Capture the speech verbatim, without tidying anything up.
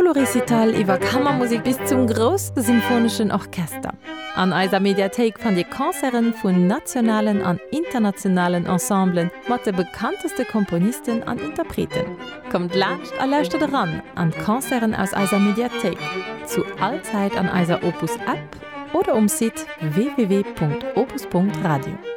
Solorecital iwwer Kammermusik bis zum grossen symphonischen Orchester. An eiser Mediathek fan Di Konzeren vun nationalen an internationalen Ensemblen mat de bekannteste Komponisten an Interpreten. Kommt lacht erlächte ran an Konzeren aus eiser Mediathek, zu allzeit an eiser Opus App oder um Site w w w punkt opus punkt radio.